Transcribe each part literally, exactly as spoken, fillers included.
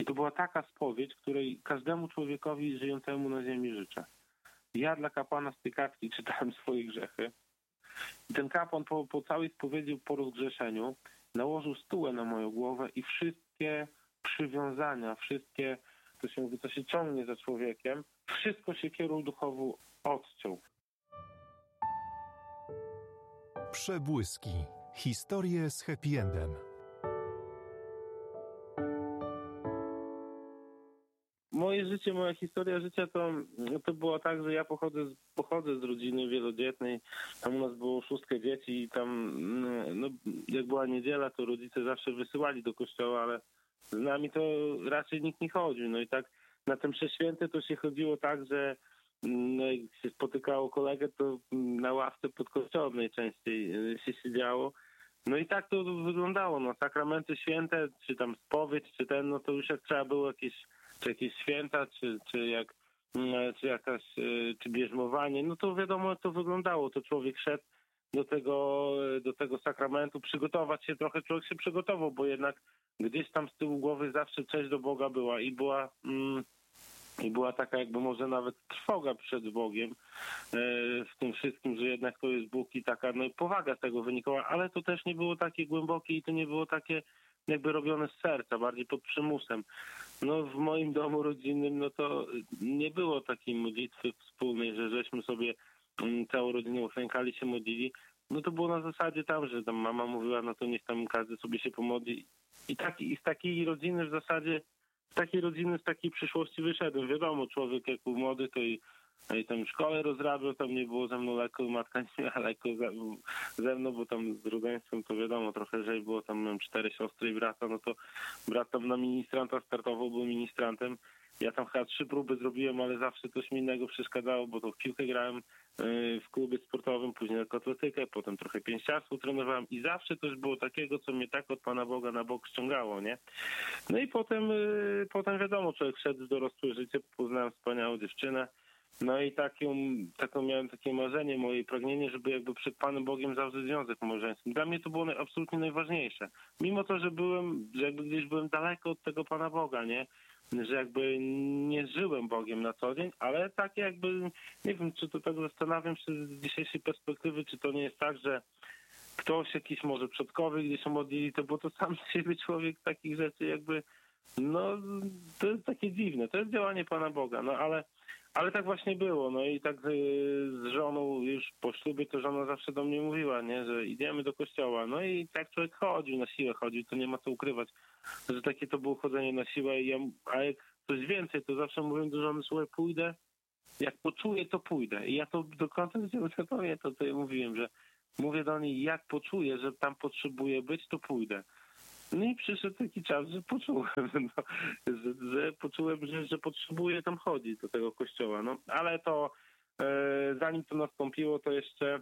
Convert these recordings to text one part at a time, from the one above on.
I to była taka spowiedź, której każdemu człowiekowi żyjącemu na ziemi życzę. Ja dla kapłana z tej kartki czytałem swoje grzechy. I ten kapłan po, po całej spowiedzi, po rozgrzeszeniu, nałożył stułę na moją głowę i wszystkie przywiązania, wszystkie, to się, to się ciągnie za człowiekiem, wszystko siekierą duchową odciął. Przebłyski. Historie z happy endem. Moje życie, moja historia życia to, to było tak, że ja pochodzę z, pochodzę z rodziny wielodzietnej. Tam u nas było szóstkę dzieci i tam no, jak była niedziela, to rodzice zawsze wysyłali do kościoła, ale z nami to raczej nikt nie chodził. No i tak na tym msze święte to się chodziło tak, że no, jak się spotykało kolegę, to na ławce pod kościołem najczęściej się siedziało. No i tak to wyglądało. No, sakramenty święte, czy tam spowiedź, czy ten, no to już jak trzeba było jakieś czy jakieś święta, czy, czy, jak, czy jakaś, czy bierzmowanie, no to wiadomo, jak to wyglądało. To człowiek szedł do tego, do tego sakramentu, przygotować się trochę, człowiek się przygotował, bo jednak gdzieś tam z tyłu głowy zawsze cześć do Boga była i była, mm, i była taka jakby może nawet trwoga przed Bogiem e, w tym wszystkim, że jednak to jest Bóg i taka no, powaga z tego wynikała, ale to też nie było takie głębokie i to nie było takie jakby robione z serca, bardziej pod przymusem. No w moim domu rodzinnym, no to nie było takiej modlitwy wspólnej, że żeśmy sobie całą rodzinę uklękali, się modlili. No to było na zasadzie tam, że tam mama mówiła, no to niech tam każdy sobie się pomodli. I, tak, i z takiej rodziny w zasadzie, z takiej rodziny, z takiej przyszłości wyszedłem. Wiadomo, człowiek jak był młody, to i No i tam szkołę rozrabiał, tam nie było ze mną lekko, matka nie miała lekko ze, ze mną, bo tam z rodzeństwem to wiadomo, trochę lżej było, tam miałem cztery siostry i brata, no to brat tam na ministranta startował, był ministrantem. Ja tam chyba trzy próby zrobiłem, ale zawsze coś mi innego przeszkadzało, bo to w piłkę grałem w klubie sportowym, później na atletykę, potem trochę pięściarstwo trenowałem i zawsze coś było takiego, co mnie tak od Pana Boga na bok ściągało, nie? No i potem, potem wiadomo, człowiek wszedł w dorosłe życie, poznałem wspaniałą dziewczynę. No i taką, taką miałem takie marzenie, moje pragnienie, żeby jakby przed Panem Bogiem zawrzeć związek małżeński. Dla mnie to było absolutnie najważniejsze. Mimo to, że byłem, że jakby gdzieś byłem daleko od tego Pana Boga, nie? Że jakby nie żyłem Bogiem na co dzień, ale tak jakby, nie wiem, czy to tak zastanawiam się z dzisiejszej perspektywy, czy to nie jest tak, że ktoś, jakiś może przodkowie gdzieś się modlili, to bo to sam z siebie człowiek takich rzeczy jakby, no to jest takie dziwne, to jest działanie Pana Boga, no ale Ale tak właśnie było, no i tak z żoną już po ślubie to żona zawsze do mnie mówiła, nie, że idziemy do kościoła, no i tak człowiek chodził, na siłę chodził, to nie ma co ukrywać, że takie to było chodzenie na siłę, i ja, a jak coś więcej, to zawsze mówię do żony, słuchaj, pójdę, jak poczuję, to pójdę i ja to do końca życia pamiętam, to ja mówiłem, że mówię do niej, jak poczuję, że tam potrzebuję być, to pójdę. No i przyszedł taki czas, że poczułem, no, że, że poczułem, że, że potrzebuję tam chodzić do tego kościoła. No, ale to e, zanim to nastąpiło, to jeszcze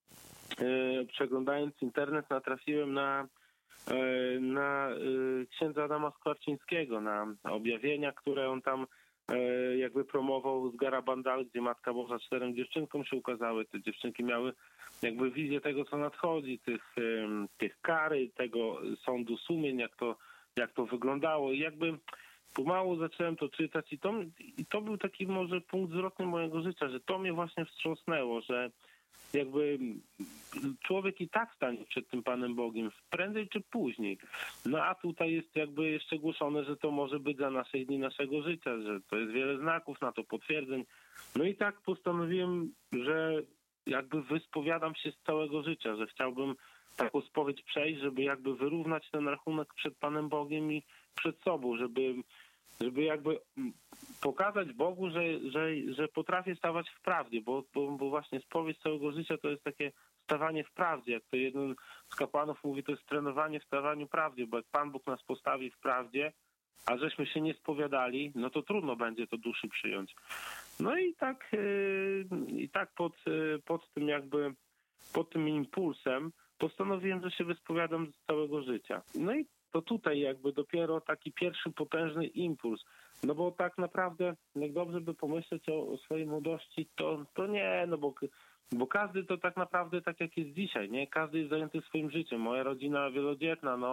e, przeglądając internet natrafiłem na, e, na e, księdza Adama Skwarczyńskiego, na objawienia, które on tam e, jakby promował z Garabandal, gdzie Matka Boża czterem dziewczynkom się ukazały. Te dziewczynki miały jakby wizję tego, co nadchodzi, tych, tych kary, tego sądu sumień, jak to, jak to wyglądało. I jakby pomału zacząłem to czytać i to, i to był taki może punkt zwrotny mojego życia, że to mnie właśnie wstrząsnęło, że jakby człowiek i tak stanie przed tym Panem Bogiem, prędzej czy później. No a tutaj jest jakby jeszcze głoszone, że to może być za naszych dni naszego życia, że to jest wiele znaków na to, potwierdzeń. No i tak postanowiłem, że jakby wyspowiadam się z całego życia, że chciałbym taką spowiedź przejść, żeby jakby wyrównać ten rachunek przed Panem Bogiem i przed sobą, żeby, żeby jakby pokazać Bogu, że, że, że potrafię stawać w prawdzie, bo, bo, bo właśnie spowiedź całego życia to jest takie stawanie w prawdzie, jak to jeden z kapłanów mówi, to jest trenowanie w stawaniu w prawdzie, bo jak Pan Bóg nas postawi w prawdzie, a żeśmy się nie spowiadali, no to trudno będzie to duszy przyjąć. No i tak, yy, i tak pod, yy, pod tym jakby, pod tym impulsem postanowiłem, że się wyspowiadam z całego życia. No i to tutaj jakby dopiero taki pierwszy potężny impuls. No bo tak naprawdę, jak dobrze by pomyśleć o, o swojej młodości, to, to nie, no bo, bo każdy to tak naprawdę tak jak jest dzisiaj, nie? Każdy jest zajęty swoim życiem. Moja rodzina wielodzietna, no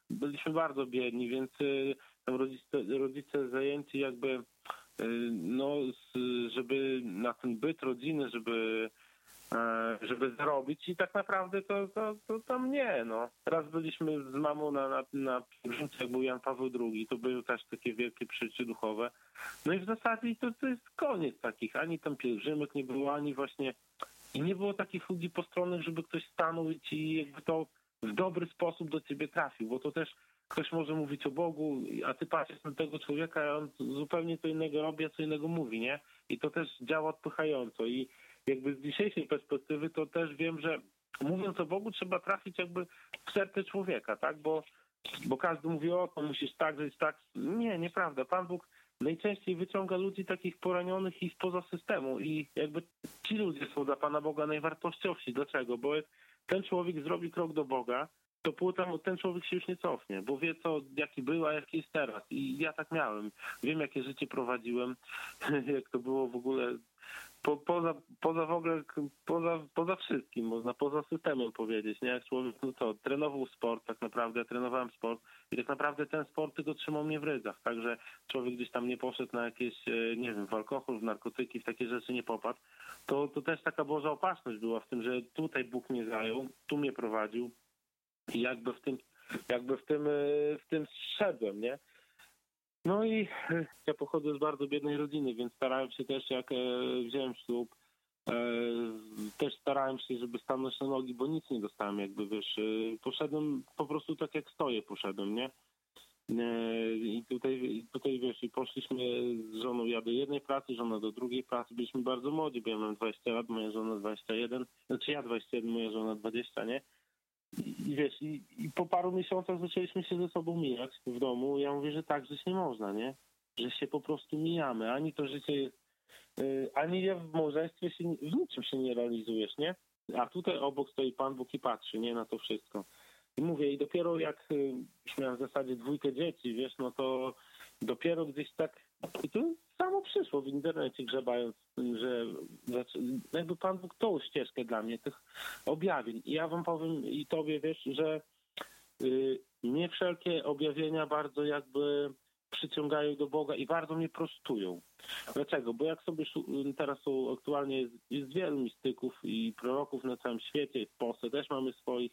byliśmy bardzo biedni, więc tam rodzice, rodzice zajęci jakby, no, żeby na ten byt rodziny, żeby żeby zarobić i tak naprawdę to, to, to tam nie, no. Raz byliśmy z mamą na, na, na pielgrzymce, jak był Jan Paweł drugi, to były też takie wielkie przeżycie duchowe. No i w zasadzie to, to jest koniec takich, ani tam pielgrzymek nie było, ani właśnie i nie było takich ludzi postronnych, żeby ktoś stanął i ci jakby to w dobry sposób do ciebie trafił, bo to też ktoś może mówić o Bogu, a ty patrzysz na tego człowieka, a on zupełnie co innego robi, a co innego mówi, nie? I to też działa odpychająco i jakby z dzisiejszej perspektywy to też wiem, że mówiąc o Bogu trzeba trafić jakby w serce człowieka, tak? Bo, bo każdy mówi, o, to musisz tak żyć, tak. Nie, nieprawda. Pan Bóg najczęściej wyciąga ludzi takich poranionych i spoza systemu i jakby ci ludzie są dla Pana Boga najwartościowsi. Dlaczego? Bo jak ten człowiek zrobi krok do Boga, to potem ten człowiek się już nie cofnie, bo wie co, jaki był, a jaki jest teraz. I ja tak miałem. Wiem, jakie życie prowadziłem, jak to było w ogóle po, poza, poza w ogóle, poza, poza wszystkim, można poza systemem powiedzieć, nie? Jak człowiek, no co, trenował sport, tak naprawdę, ja trenowałem sport i tak naprawdę ten sport tylko trzymał mnie w rydzach, także człowiek gdzieś tam nie poszedł na jakieś, nie wiem, w alkohol, w narkotyki, w takie rzeczy nie popadł, to, to też taka Boża opatrzność była w tym, że tutaj Bóg mnie zajął, tu mnie prowadził i jakby w tym, jakby w tym, w tym szedłem, nie? No i ja pochodzę z bardzo biednej rodziny, więc starałem się też, jak wziąłem ślub, też starałem się, żeby stanąć na nogi, bo nic nie dostałem, jakby, wiesz, poszedłem po prostu tak jak stoję, poszedłem, nie? I tutaj, tutaj wiesz, i poszliśmy z żoną, ja do jednej pracy, żona do drugiej pracy, byliśmy bardzo młodzi, bo ja mam dwadzieścia lat, moja żona dwadzieścia jeden, znaczy ja dwadzieścia jeden, moja żona dwadzieścia, nie? I wiesz, i, i po paru miesiącach zaczęliśmy się ze sobą mijać w domu. Ja mówię, że tak żyć nie można, nie? Że się po prostu mijamy. Ani to życie jest, yy, ani ja w małżeństwie się, w niczym się nie realizujesz, nie? A tutaj obok stoi Pan Bóg i patrzy, nie? Na to wszystko. I mówię, i dopiero jak yy, już miałem w zasadzie dwójkę dzieci, wiesz, no to dopiero gdzieś tak, i to samo przyszło w internecie grzebając, że jakby Pan Bóg tą ścieżkę dla mnie, tych objawień. I ja wam powiem i tobie, wiesz, że y, mnie wszelkie objawienia bardzo jakby przyciągają do Boga i bardzo mnie prostują. Dlaczego? Bo jak sobie teraz są aktualnie, jest, jest wielu mistyków i proroków na całym świecie, w Polsce też mamy swoich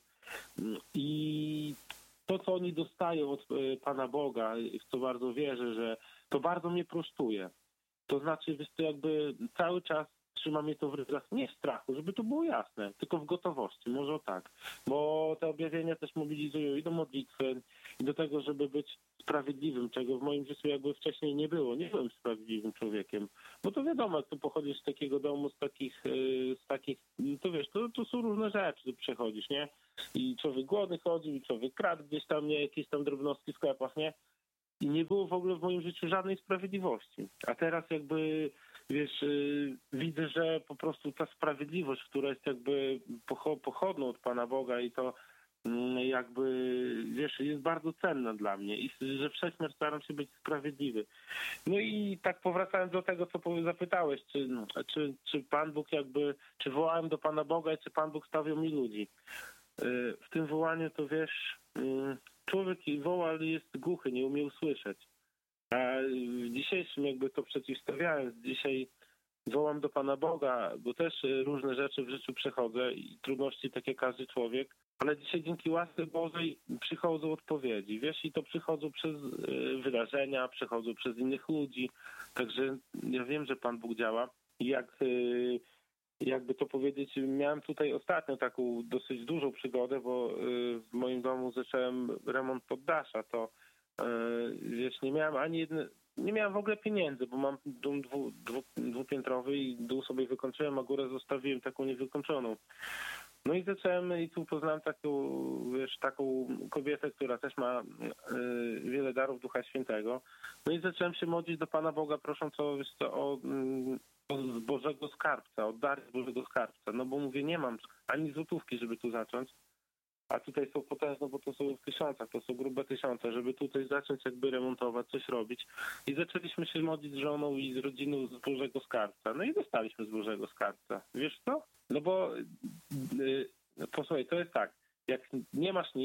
i to, co oni dostają od Pana Boga, w co bardzo wierzę, że to bardzo mnie prostuje. To znaczy, wiesz, to jakby cały czas trzyma mnie to w ryzach, nie w strachu, żeby to było jasne, tylko w gotowości, może o tak. Bo te objawienia też mobilizują i do modlitwy, i do tego, żeby być sprawiedliwym, czego w moim życiu jakby wcześniej nie było. Nie byłem sprawiedliwym człowiekiem. Bo to wiadomo, jak tu pochodzisz z takiego domu, z takich, z takich to wiesz, to, to są różne rzeczy, tu przechodzisz, nie? I człowiek głodny chodził, i człowiek kradł gdzieś tam, nie? Jakieś tam drobnostki w sklepach, nie? I nie było w ogóle w moim życiu żadnej sprawiedliwości. A teraz jakby, wiesz, yy, widzę, że po prostu ta sprawiedliwość, która jest jakby pocho- pochodną od Pana Boga i to yy, jakby, wiesz, jest bardzo cenna dla mnie i że wszechmiar staram się być sprawiedliwy. No i tak powracając do tego, co zapytałeś, czy, czy, czy Pan Bóg jakby, czy wołałem do Pana Boga i czy Pan Bóg stawiał mi ludzi. Yy, w tym wołaniu to wiesz... Yy, Człowiek woła, ale jest głuchy, nie umie usłyszeć. A w dzisiejszym jakby to przeciwstawiając, dzisiaj wołam do Pana Boga, bo też różne rzeczy w życiu przechodzę i trudności tak jak każdy człowiek, ale dzisiaj dzięki łasce Bożej przychodzą odpowiedzi, wiesz, i to przychodzą przez wydarzenia, przychodzą przez innych ludzi, także ja wiem, że Pan Bóg działa i jak... Jakby to powiedzieć, miałem tutaj ostatnio taką dosyć dużą przygodę, bo w moim domu zacząłem remont poddasza, to wiesz, nie miałem ani jednej, nie miałem w ogóle pieniędzy, bo mam dom dwu, dwu, dwupiętrowy i dół sobie wykończyłem, a górę zostawiłem taką niewykończoną. No i zacząłem, i tu poznałem taką, wiesz, taką kobietę, która też ma y, wiele darów Ducha Świętego. No i zacząłem się modlić do Pana Boga, prosząc o, wiesz co, o, o z Bożego Skarbca, o dar z Bożego Skarbca. No bo mówię, nie mam ani złotówki, żeby tu zacząć. A tutaj są potężne, bo to są w tysiącach, to są grube tysiące, żeby tutaj zacząć jakby remontować, coś robić. I zaczęliśmy się modlić z żoną i z rodziną z Bożego Skarbca. No i dostaliśmy z Bożego Skarbca. Wiesz co? No bo yy, posłuchaj, to jest tak, jak nie masz nic,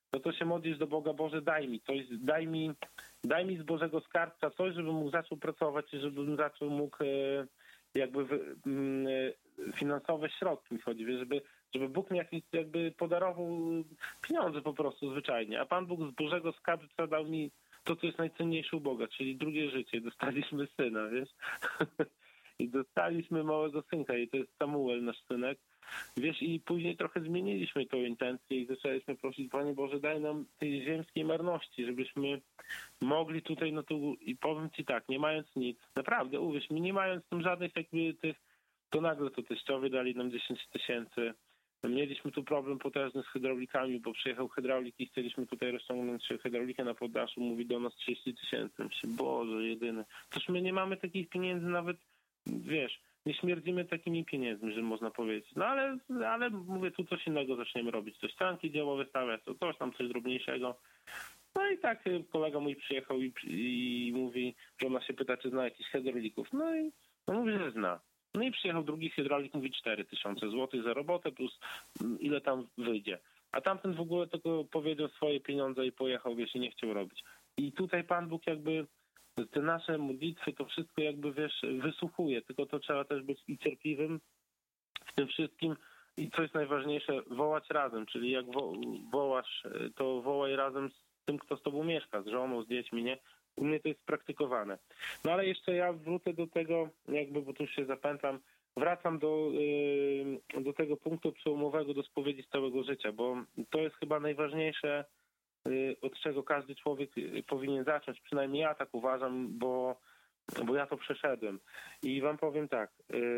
no to się modlisz do Boga, Boże, daj mi coś, daj mi, daj mi z Bożego skarbca coś, żebym mógł zaczął pracować i żebym zaczął mógł jakby finansowe środki mi chodzi, żeby, żeby Bóg mi jakiś jakby podarował pieniądze po prostu zwyczajnie, a Pan Bóg z Bożego skarbca dał mi to, co jest najcenniejsze u Boga, czyli drugie życie. Dostaliśmy syna, wiesz? I dostaliśmy małego synka i to jest Samuel, nasz synek. Wiesz, i później trochę zmieniliśmy tą intencję i zaczęliśmy prosić, Panie Boże, daj nam tej ziemskiej marności, żebyśmy mogli tutaj, no tu i powiem Ci tak, nie mając nic, naprawdę, uwierz mi, nie mając tym żadnych jakby tych, to nagle to teściowie dali nam dziesięć tysięcy. Mieliśmy tu problem potężny z hydraulikami, bo przyjechał hydraulik i chcieliśmy tutaj rozciągnąć hydraulikę na poddaszu, mówi do nas trzydzieści tysięcy. Myślę, Boże, jedyny. Toż my nie mamy takich pieniędzy nawet, wiesz, nie śmierdzimy takimi pieniędzmi, że można powiedzieć. No ale, ale mówię, tu coś innego zaczniemy robić. Coś ścianki działowe stawiać, to coś tam, coś drobniejszego. No i tak kolega mój przyjechał i, i mówi, że ona się pyta, czy zna jakichś hydraulików. No i no mówi, że zna. No i przyjechał drugi hydraulik, mówi cztery tysiące złotych za robotę plus ile tam wyjdzie. A tamten w ogóle tylko powiedział swoje pieniądze i pojechał, wiesz, i nie chciał robić. I tutaj Pan Bóg jakby te nasze modlitwy, to wszystko jakby, wiesz, wysłuchuje, tylko to trzeba też być i cierpliwym w tym wszystkim i co jest najważniejsze, wołać razem, czyli jak wo- wołasz, to wołaj razem z tym, kto z tobą mieszka, z żoną, z dziećmi, nie? U mnie to jest praktykowane. No ale jeszcze ja wrócę do tego, jakby, bo tu już się zapętam, wracam do, yy, do tego punktu przełomowego, do spowiedzi z całego życia, bo to jest chyba najważniejsze, yy, od czego każdy człowiek powinien zacząć, przynajmniej ja tak uważam, bo, bo ja to przeszedłem. I wam powiem tak,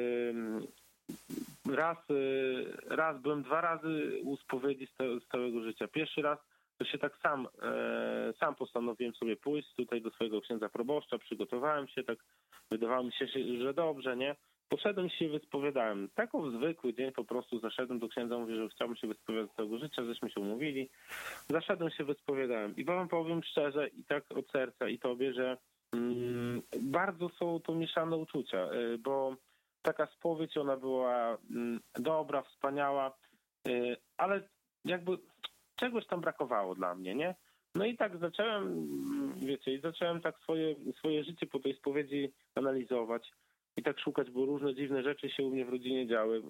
yy, raz, yy, raz byłem dwa razy u spowiedzi z, te, z całego życia. Pierwszy raz to się tak sam, e, sam postanowiłem sobie pójść tutaj do swojego księdza proboszcza, przygotowałem się, tak wydawało mi się, że dobrze, nie? Poszedłem się wyspowiadałem. Taką zwykły dzień po prostu zaszedłem do księdza, mówię, że chciałbym się wyspowiadać z całego życia, żeśmy się umówili. Zaszedłem się wyspowiadałem i wam powiem szczerze i tak od serca i tobie, że mm, bardzo są to mieszane uczucia, y, bo taka spowiedź, ona była mm, dobra, wspaniała, y, ale jakby czegoś tam brakowało dla mnie, nie? No i tak zacząłem, wiecie, i zacząłem tak swoje, swoje życie po tej spowiedzi analizować i tak szukać, bo różne dziwne rzeczy się u mnie w rodzinie działy.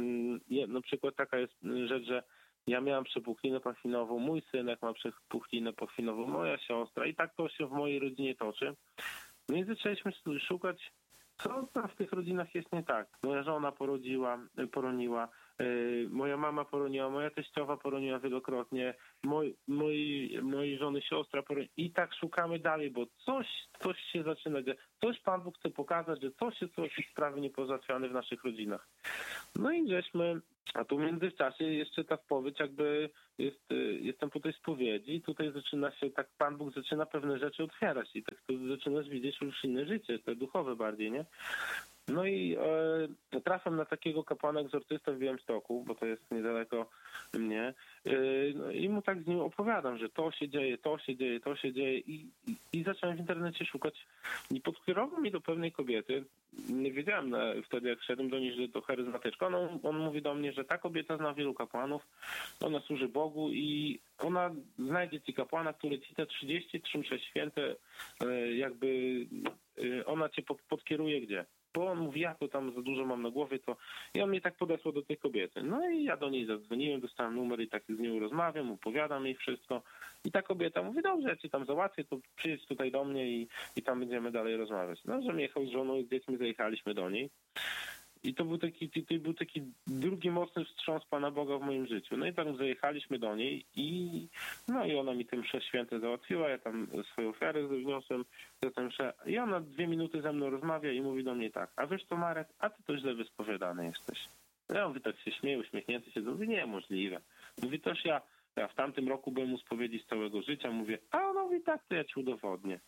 Na przykład taka jest rzecz, że ja miałam przepuchlinę pachwinową, mój synek ma przepuchlinę pachwinową, moja siostra i tak to się w mojej rodzinie toczy. No i zaczęliśmy szukać, co tam w tych rodzinach jest nie tak. Moja żona porodziła, poroniła, moja mama poroniła, moja teściowa poroniła wielokrotnie, moi, moi, moi żony siostra poroniła i tak szukamy dalej, bo coś, coś się zaczyna, coś Pan Bóg chce pokazać, że coś jest, jakieś sprawy niepozałatwiane w naszych rodzinach. No i żeśmy, a tu w międzyczasie jeszcze ta spowiedź jakby jest, jestem po tej spowiedzi i tutaj zaczyna się, tak Pan Bóg zaczyna pewne rzeczy otwierać i tak to zaczynasz widzieć już inne życie, te duchowe bardziej, nie? No i e, trafiam na takiego kapłana egzorcysta w Białymstoku, bo to jest niedaleko mnie. E, no i mu tak z nim opowiadam, że to się dzieje, to się dzieje, to się dzieje i, i, i zacząłem w internecie szukać. I podkierował mi do pewnej kobiety. Nie wiedziałem na, wtedy, jak szedłem do niej, że to charyzmatyczka. On, on mówi do mnie, że ta kobieta zna wielu kapłanów, ona służy Bogu i ona znajdzie ci kapłana, który ci te trzydzieści trzy msze święte e, jakby e, ona cię pod, podkieruje gdzie. Bo on mówi, ja to tam za dużo mam na głowie, to i on mnie tak podesłał do tej kobiety. No i ja do niej zadzwoniłem, dostałem numer i tak z nią rozmawiam, opowiadam jej wszystko. I ta kobieta mówi, dobrze, ja ci tam załatwię, to przyjedź tutaj do mnie i, i tam będziemy dalej rozmawiać. No, że jechał z żoną i z dziećmi, zajechaliśmy do niej. I to był taki, to był taki drugi mocny wstrząs Pana Boga w moim życiu. No i tam zajechaliśmy do niej i no i ona mi te msze święte załatwiła, ja tam swoją ofiarę wniosłem za tę mszę i ona dwie minuty ze mną rozmawia i mówi do mnie tak, a wiesz co Marek, a ty to źle wyspowiadany jesteś. Ja mówię, tak się śmieję, uśmiechnięty się, mówi, niemożliwe. Mówi, toż ja, ja w tamtym roku byłem u spowiedzi z całego życia, mówię, a ona mówi, tak, to ja ci udowodnię.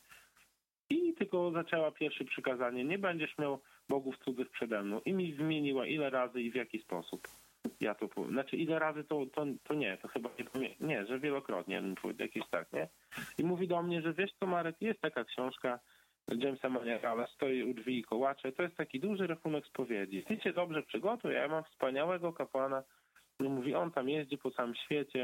I tylko zaczęła pierwsze przykazanie, nie będziesz miał bogów cudzych przede mną. I mi wymieniła ile razy i w jaki sposób. Ja to powiem. Znaczy ile razy to, to, to nie, to chyba nie powiem. Nie, że wielokrotnie, jakieś tak, nie? I mówi do mnie, że wiesz co Marek, jest taka książka Jamesa Maniagala, Stoi u drzwi i kołacze. To jest taki duży rachunek spowiedzi. Ty się dobrze przygotuj, ja mam wspaniałego kapłana. No mówi, on tam jeździ po całym świecie.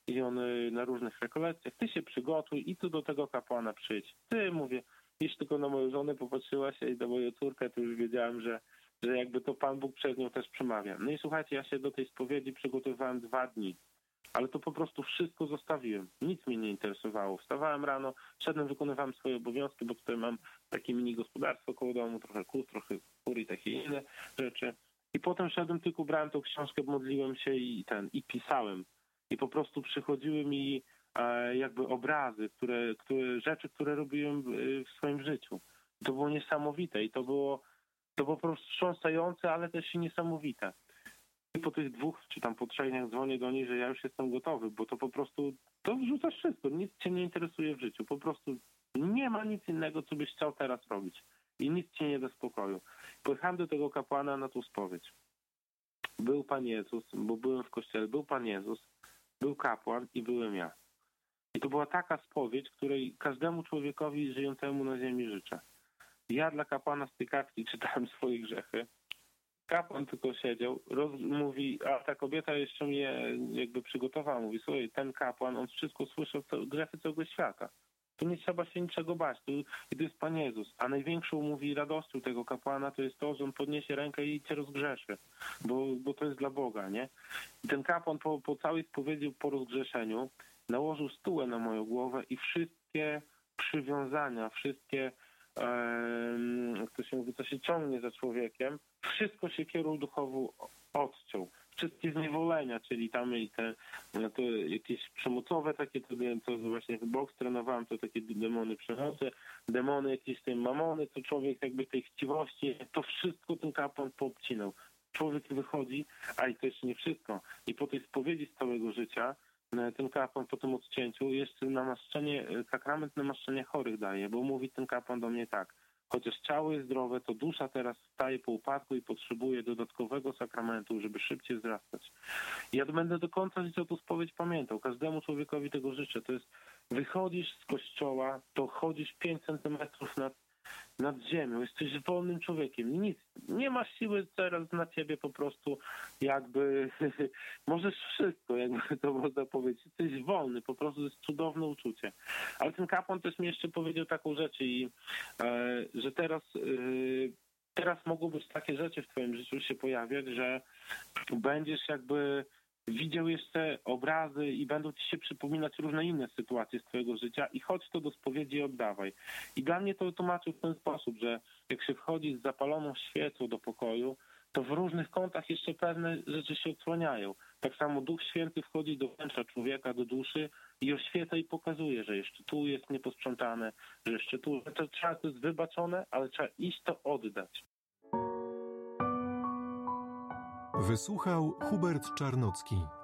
i on y, na różnych rekolekcjach, ty się przygotuj i tu do tego kapłana przyjdź. Ty, mówię, iż tylko na moją żonę popatrzyła się i na moją córkę, to już wiedziałem, że, że jakby to Pan Bóg przez nią też przemawia. No i słuchajcie, ja się do tej spowiedzi przygotowywałem dwa dni. Ale to po prostu wszystko zostawiłem. Nic mnie nie interesowało. Wstawałem rano, szedłem, wykonywałem swoje obowiązki, bo tutaj mam takie mini gospodarstwo koło domu, trochę kóz, trochę kur i takie inne rzeczy. I potem szedłem, tylko brałem tą książkę, modliłem się i ten, i pisałem. I po prostu przychodziły mi e, jakby obrazy, które, które, rzeczy, które robiłem w, w swoim życiu. I to było niesamowite i to było, to było po prostu wstrząsające, ale też i niesamowite. I po tych dwóch, czy tam po trzech dniach dzwonię do nich, że ja już jestem gotowy, bo to po prostu, to wrzucasz wszystko, nic cię nie interesuje w życiu, po prostu nie ma nic innego, co byś chciał teraz robić i nic ci nie da spokoju. Pojechałem do tego kapłana na tą spowiedź. Był Pan Jezus, bo byłem w kościele, był Pan Jezus, był kapłan i byłem ja. I to była taka spowiedź, której każdemu człowiekowi żyjącemu na ziemi życzę. Ja dla kapłana z tej kartki czytałem swoje grzechy. Kapłan tylko siedział, roz, mówi, a ta kobieta jeszcze mnie jakby przygotowała, mówi, słuchaj, ten kapłan, on wszystko słyszał, to grzechy całego świata. Tu nie trzeba się niczego bać, tu, i to jest Pan Jezus. A największą, mówi, radością tego kapłana to jest to, że on podniesie rękę i cię rozgrzeszy, bo, bo to jest dla Boga, nie? I ten kapłan po, po całej spowiedzi, po rozgrzeszeniu nałożył stułę na moją głowę i wszystkie przywiązania, wszystkie jak to się mówi, co się ciągnie za człowiekiem, wszystko się kierą duchowo odciął. Wszystkie zniewolenia, czyli tam i te to jakieś przemocowe takie, to, to właśnie boks trenowałem, to takie demony przemocy, demony jakieś tej mamony, to człowiek jakby tej chciwości, to wszystko ten kapłan poobcinał. Człowiek wychodzi, a i to jeszcze nie wszystko. I po tej spowiedzi z całego życia ten kapłan po tym odcięciu jeszcze namaszczenie, sakrament namaszczenia chorych daje, bo mówi ten kapłan do mnie tak, chociaż ciało jest zdrowe, to dusza teraz staje po upadku i potrzebuje dodatkowego sakramentu, żeby szybciej wzrastać. I ja będę do końca życia tą spowiedź pamiętał. Każdemu człowiekowi tego życzę. To jest, wychodzisz z kościoła, to chodzisz pięć centymetrów nad, nad ziemią, jesteś wolnym człowiekiem. Nic, nie masz siły teraz na ciebie po prostu jakby, możesz wszystko, jakby to można powiedzieć. Jesteś wolny, po prostu to jest cudowne uczucie. Ale ten kapłan też mi jeszcze powiedział taką rzecz, i, e, że teraz, e, teraz mogą być takie rzeczy w twoim życiu się pojawiać, że będziesz jakby widział jeszcze obrazy i będą ci się przypominać różne inne sytuacje z twojego życia i chodź to do spowiedzi i oddawaj. I dla mnie to tłumaczył w ten sposób, że jak się wchodzi z zapaloną świecą do pokoju, to w różnych kątach jeszcze pewne rzeczy się odsłaniają. Tak samo Duch Święty wchodzi do wnętrza człowieka, do duszy i oświeca i pokazuje, że jeszcze tu jest nieposprzątane, że jeszcze tu, że to, trzeba, to jest wybaczone, ale trzeba iść to oddać. Wysłuchał Hubert Czarnocki.